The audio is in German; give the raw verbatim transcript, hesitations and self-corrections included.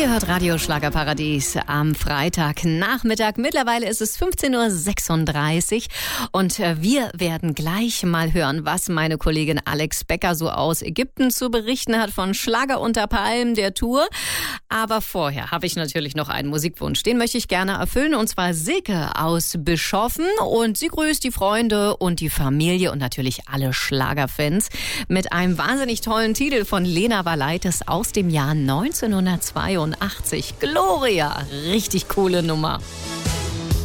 Ihr hört Radio Schlagerparadies am Freitagnachmittag. Mittlerweile ist es fünfzehn Uhr sechsunddreißig und wir werden gleich mal hören, was meine Kollegin Alex Becker so aus Ägypten zu berichten hat von Schlager unter Palmen, der Tour. Aber vorher habe ich natürlich noch einen Musikwunsch. Den möchte ich gerne erfüllen, und zwar Silke aus Bischoffen. Und sie grüßt die Freunde und die Familie und natürlich alle Schlagerfans mit einem wahnsinnig tollen Titel von Lena Valaitis aus dem Jahr neunzehnhundertzweiundachtzig. Gloria, richtig coole Nummer.